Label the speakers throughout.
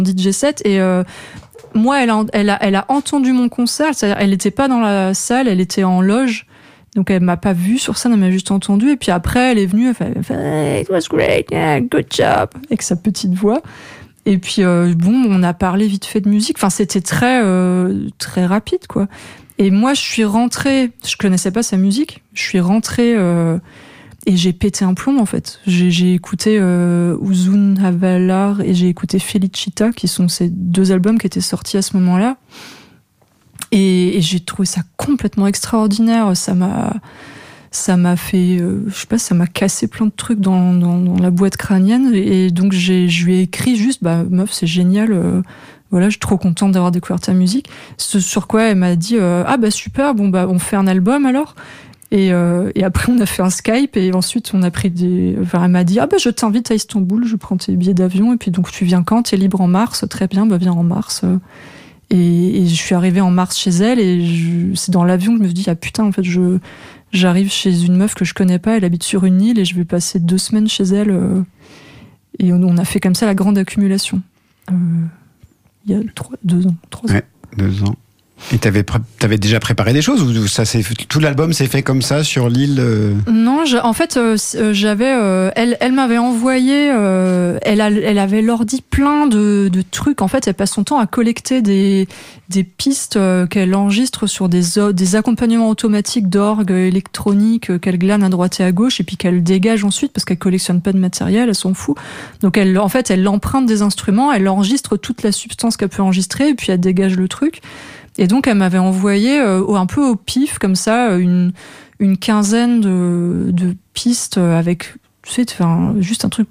Speaker 1: DJ set et moi elle a entendu mon concert, c'est-à-dire elle n'était pas dans la salle, elle était en loge. Donc elle m'a pas vue sur scène, elle m'a juste entendu et puis après elle est venue, elle fait hey, it was great, yeah, good job avec sa petite voix. Et puis on a parlé vite fait de musique, enfin c'était très très rapide quoi. Et moi je suis rentrée, je connaissais pas sa musique, je suis rentrée et j'ai pété un plomb en fait. J'ai écouté Uzun Havalar et j'ai écouté Felicita qui sont ces 2 albums qui étaient sortis à ce moment-là. Et j'ai trouvé ça complètement extraordinaire. Ça m'a fait, je sais pas, ça m'a cassé plein de trucs dans la boîte crânienne. Et donc je lui ai écrit juste, meuf, c'est génial. Voilà, je suis trop contente d'avoir découvert ta musique. Sur quoi elle m'a dit, super, on fait un album alors. Et après on a fait un Skype et ensuite on a pris elle m'a dit, je t'invite à Istanbul, je prends tes billets d'avion et puis donc tu viens quand? T'es libre en mars? Très bien, viens en mars. Et je suis arrivée en mars chez elle et c'est dans l'avion que je me suis dit putain en fait j'arrive chez une meuf que je connais pas, elle habite sur une île et je vais passer 2 semaines chez elle et on a fait comme ça la grande accumulation il y a 2 ans.
Speaker 2: Ouais, 2 ans. Et t'avais déjà préparé des choses ou tout l'album s'est fait comme ça sur l'île
Speaker 1: Non, en fait, j'avais. Elle m'avait envoyé. Elle avait l'ordi plein de trucs. En fait, elle passe son temps à collecter des pistes qu'elle enregistre sur des accompagnements automatiques d'orgue électronique qu'elle glane à droite et à gauche et puis qu'elle dégage ensuite parce qu'elle collectionne pas de matériel, elle s'en fout. Donc elle emprunte des instruments, elle enregistre toute la substance qu'elle peut enregistrer et puis elle dégage le truc. Et donc, elle m'avait envoyé un peu au pif, comme ça, une quinzaine de pistes avec, tu sais, juste un truc,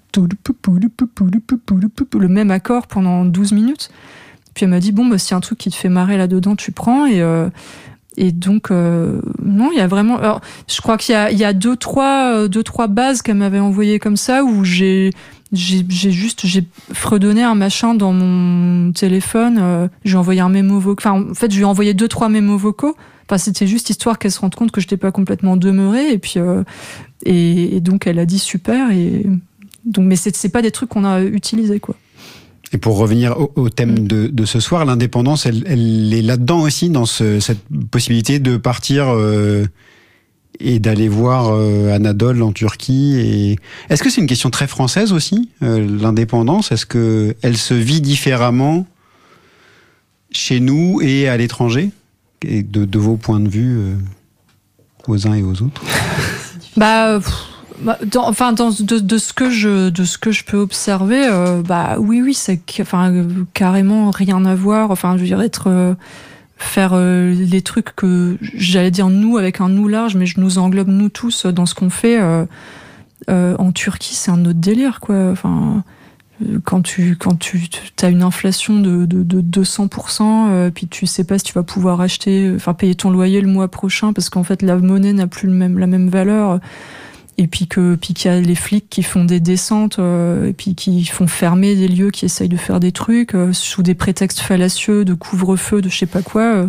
Speaker 1: le même accord pendant 12 minutes. Puis elle m'a dit, s'il y a un truc qui te fait marrer là-dedans, tu prends. Et donc, non, il y a vraiment... Alors, je crois qu'il y a deux, trois bases qu'elle m'avait envoyées comme ça, où j'ai fredonné un machin dans mon téléphone, j'ai envoyé un mémo vocal, en fait je lui ai envoyé 2-3 mémos vocaux, c'était juste histoire qu'elle se rende compte que j'étais pas complètement demeurée et puis et donc elle a dit super et donc mais c'est pas des trucs qu'on a utilisés quoi.
Speaker 2: Et pour revenir au thème de ce soir, l'indépendance elle est là-dedans aussi dans cette possibilité de partir et d'aller voir Anadolu en Turquie. Et est-ce que c'est une question très française aussi, l'indépendance? Est-ce que elle se vit différemment chez nous et à l'étranger, et de vos points de vue aux uns et aux autres?
Speaker 1: De ce que je peux observer, oui, c'est carrément rien à voir. Enfin, je veux dire faire les trucs que j'allais dire nous avec un nous large, mais je nous englobe nous tous dans ce qu'on fait. En Turquie, c'est un autre délire, quoi. Enfin, quand tu t'as une inflation de 200%, puis tu sais pas si tu vas pouvoir payer ton loyer le mois prochain parce qu'en fait la monnaie n'a plus la même valeur. Et puis qu'il y a les flics qui font des descentes et puis qui font fermer des lieux, qui essayent de faire des trucs sous des prétextes fallacieux de couvre-feu, de je sais pas quoi.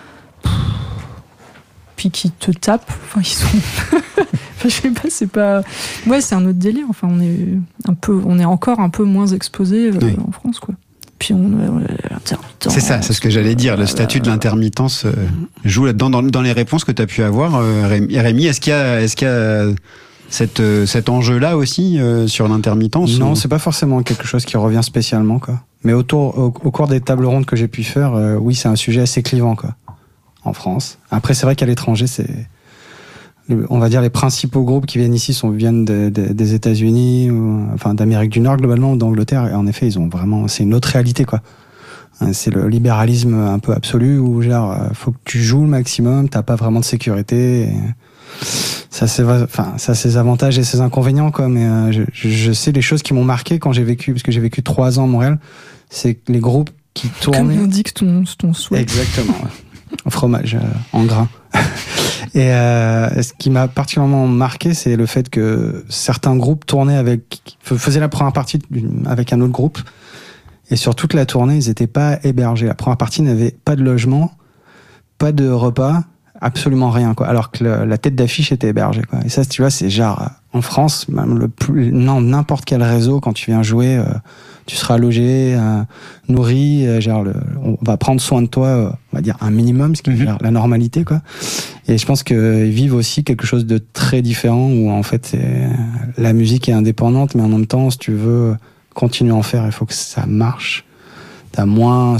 Speaker 1: Puis qui te tapent. Enfin, ils sont. Je sais pas, c'est pas. Ouais, c'est un autre délire. Enfin, on est encore un peu moins exposé en France, quoi. Puis
Speaker 2: c'est ça, c'est ce que j'allais dire. Le statut de l'intermittence joue là-dedans dans les réponses que tu as pu avoir, Rémi. Est-ce qu'il y a cet enjeu-là aussi sur l'intermittence?
Speaker 3: Non, c'est pas forcément quelque chose qui revient spécialement, quoi. Mais au cours des tables rondes que j'ai pu faire, oui, c'est un sujet assez clivant, quoi, en France. Après, c'est vrai qu'à l'étranger, on va dire les principaux groupes qui viennent ici viennent des États-Unis, d'Amérique du Nord globalement, ou d'Angleterre. Et en effet, ils ont vraiment, c'est une autre réalité, quoi. C'est le libéralisme un peu absolu où genre faut que tu joues le maximum, t'as pas vraiment de sécurité. Et ça a ses avantages et ses inconvénients, quoi. Mais je sais les choses qui m'ont marqué quand j'ai vécu, parce que j'ai vécu 3 ans à Montréal, c'est que les groupes qui tournaient.
Speaker 1: Comme on dit que ton souhait.
Speaker 3: Exactement. Ouais. Fromage en grains. Et ce qui m'a particulièrement marqué, c'est le fait que certains groupes faisaient la première partie avec un autre groupe. Et sur toute la tournée, ils n'étaient pas hébergés. La première partie n'avait pas de logement, pas de repas, absolument rien, quoi. Alors que la tête d'affiche était hébergée, quoi. Et ça, tu vois, c'est genre, en France, même n'importe quel réseau, quand tu viens jouer, tu seras logé, nourri, on va prendre soin de toi, on va dire un minimum, ce qui est la normalité, quoi. Et je pense qu'ils vivent aussi quelque chose de très différent, où en fait, la musique est indépendante, mais en même temps, si tu veux continuer à en faire, il faut que ça marche. T'as moins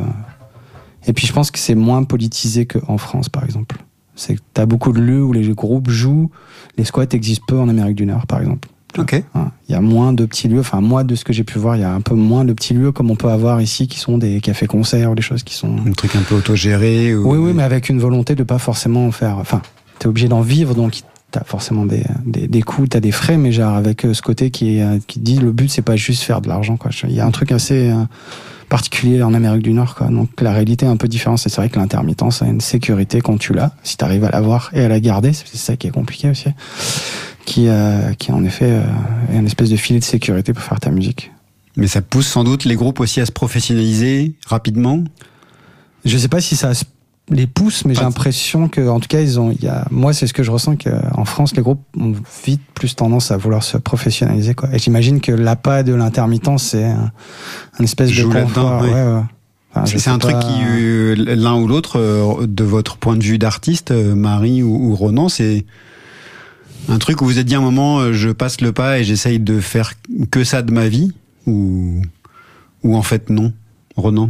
Speaker 3: Et puis je pense que c'est moins politisé qu'en France, par exemple. C'est que t'as beaucoup de lieux où les groupes jouent. Les squats existent peu en Amérique du Nord, par exemple.
Speaker 2: Ok.
Speaker 3: Il y a moins de petits lieux. Enfin, moi, de ce que j'ai pu voir, il y a un peu moins de petits lieux comme on peut avoir ici, qui sont des cafés-concerts ou des choses qui sont...
Speaker 2: Un truc un peu autogéré.
Speaker 3: Oui, mais avec une volonté de pas forcément en faire... Enfin, t'es obligé d'en vivre, donc t'as forcément des coûts, t'as des frais, mais genre avec ce côté qui dit le but, c'est pas juste faire de l'argent, quoi. Il y a un truc assez... particulier en Amérique du Nord, quoi. Donc la réalité est un peu différente. C'est vrai que l'intermittence a une sécurité quand tu l'as, si tu arrives à l'avoir et à la garder, c'est ça qui est compliqué aussi, qui en effet est une espèce de filet de sécurité pour faire ta musique.
Speaker 2: Mais ça pousse sans doute les groupes aussi à se professionnaliser rapidement.
Speaker 3: Je sais pas si ça les pousse, mais j'ai l'impression que, en tout cas, moi, c'est ce que je ressens, qu'en France, les groupes ont vite plus tendance à vouloir se professionnaliser, quoi. Et j'imagine que l'appât de l'intermittence, c'est un espèce de confort. Ouais. Enfin,
Speaker 2: c'est un truc qui, l'un ou l'autre, de votre point de vue d'artiste, Marie ou Ronan, c'est un truc où vous êtes dit à un moment, je passe le pas et j'essaye de faire que ça de ma vie, ou en fait non. Ronan,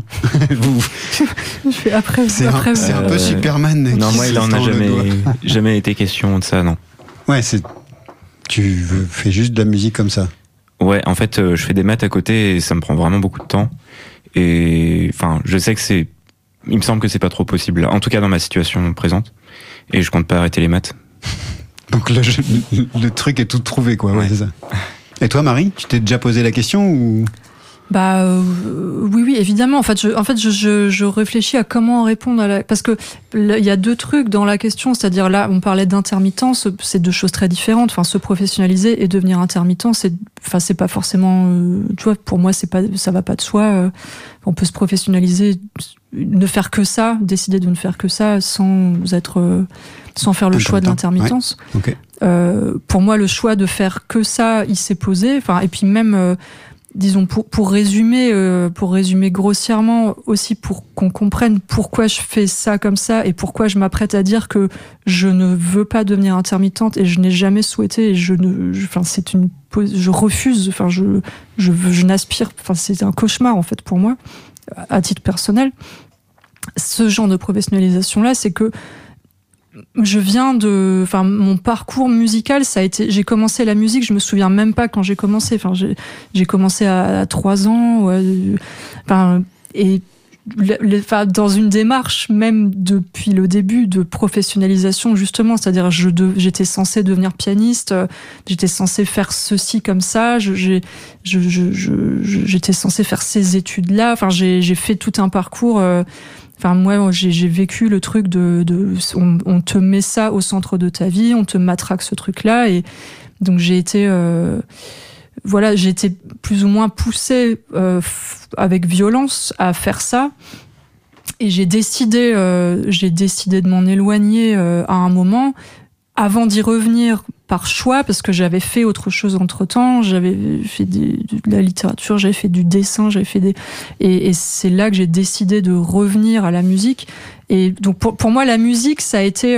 Speaker 1: je fais après.
Speaker 2: C'est un peu Superman.
Speaker 4: Non, moi, il en a jamais été question de ça, non.
Speaker 2: Ouais, tu fais juste de la musique comme ça.
Speaker 4: Ouais, en fait, je fais des maths à côté et ça me prend vraiment beaucoup de temps. Et enfin, je sais que il me semble que c'est pas trop possible, en tout cas dans ma situation présente. Et je compte pas arrêter les maths.
Speaker 2: Donc le truc est tout trouvé, quoi. Ouais, c'est ça. Et toi, Marie, tu t'es déjà posé la question ou?
Speaker 1: Oui, évidemment. En fait, je réfléchis à comment répondre parce que il y a deux trucs dans la question, c'est-à-dire là, on parlait d'intermittence, c'est deux choses très différentes. Enfin, se professionnaliser et devenir intermittent, c'est pas forcément, tu vois, pour moi, ça va pas de soi. On peut se professionnaliser, ne faire que ça, décider de ne faire que ça sans faire le choix de l'intermittence.
Speaker 2: Ouais. Okay.
Speaker 1: Pour moi, le choix de faire que ça, il s'est posé. Enfin, et puis même, disons pour résumer grossièrement aussi, pour qu'on comprenne pourquoi je fais ça comme ça et pourquoi je m'apprête à dire que je ne veux pas devenir intermittente et je n'ai jamais souhaité et je refuse. Enfin, je n'aspire. Enfin, c'est un cauchemar en fait pour moi, à titre personnel. Ce genre de professionnalisation là, c'est que mon parcours musical, ça a été, j'ai commencé la musique, je me souviens même pas quand j'ai commencé. Enfin, j'ai commencé à 3 ans, et dans une démarche même depuis le début de professionnalisation justement, c'est-à-dire j'étais censée devenir pianiste, j'étais censée faire ceci comme ça, j'étais censée faire ces études-là. Enfin, j'ai fait tout un parcours. Enfin, moi, j'ai vécu le truc on te met ça au centre de ta vie, on te matraque ce truc-là, et donc j'ai été plus ou moins poussée avec violence à faire ça, et j'ai décidé de m'en éloigner à un moment, avant d'y revenir par choix, parce que j'avais fait autre chose entre-temps, j'avais fait de la littérature, j'avais fait du dessin, et c'est là que j'ai décidé de revenir à la musique. Et donc pour moi, la musique, ça a été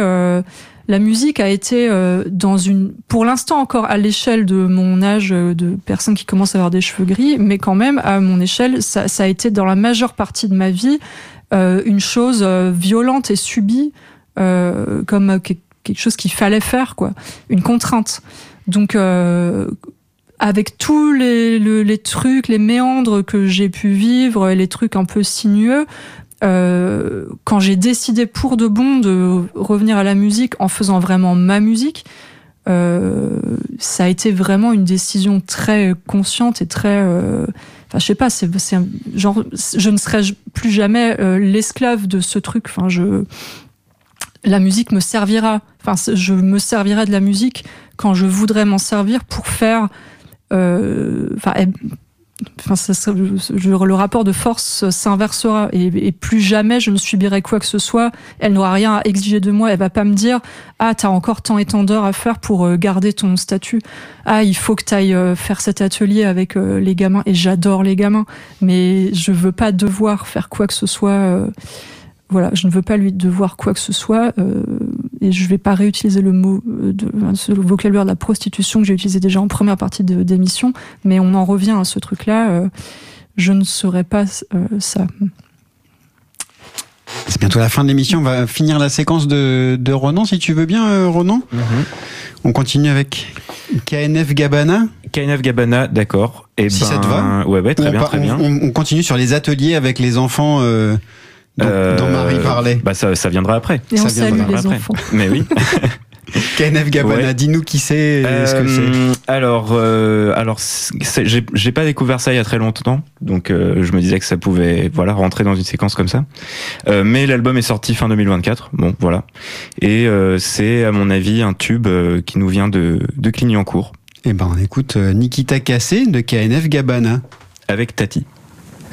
Speaker 1: pour l'instant encore à l'échelle de mon âge, de personnes qui commencent à avoir des cheveux gris, mais quand même à mon échelle, ça a été dans la majeure partie de ma vie une chose violente et subie, comme quelque chose qu'il fallait faire, quoi, une contrainte. Donc avec tous les trucs, les méandres que j'ai pu vivre, les trucs un peu sinueux, quand j'ai décidé pour de bon de revenir à la musique en faisant vraiment ma musique, ça a été vraiment une décision très consciente et très enfin, je sais pas, c'est genre, je ne serai plus jamais l'esclave de ce truc. Enfin, la musique me servira. Enfin, je me servirai de la musique quand je voudrais m'en servir pour faire. enfin, le rapport de force s'inversera et plus jamais je ne subirai quoi que ce soit. Elle n'aura rien à exiger de moi. Elle va pas me dire t'as encore tant et tant d'heures à faire pour garder ton statut. Il faut que t'ailles faire cet atelier avec les gamins. Et j'adore les gamins, mais je veux pas devoir faire quoi que ce soit. Voilà, je ne veux pas lui devoir quoi que ce soit et je vais pas réutiliser le mot le vocabulaire de la prostitution que j'ai utilisé déjà en première partie d'émission, mais on en revient à ce truc-là. Je ne serai pas ça.
Speaker 2: C'est bientôt la fin de l'émission. On va finir la séquence de Ronan, si tu veux bien, Ronan. On continue avec KNF Gabana.
Speaker 4: KNF Gabana, d'accord. Et
Speaker 2: si ça te va.
Speaker 4: Ouais, très bien.
Speaker 2: On continue sur les ateliers avec les enfants dont Marie parlait.
Speaker 4: Ça viendra après.
Speaker 1: Et
Speaker 4: ça
Speaker 1: on salue les enfants.
Speaker 4: Mais oui.
Speaker 2: KNF Gabana, dis-nous qui c'est, ce que c'est.
Speaker 4: Alors, j'ai pas découvert ça il y a très longtemps, donc je me disais que ça pouvait, rentrer dans une séquence comme ça. Mais l'album est sorti fin 2024, bon, voilà. Et c'est à mon avis un tube qui nous vient de Clignancourt.
Speaker 2: Eh ben, on écoute Nikita Kassé de KNF Gabana
Speaker 4: avec Tati.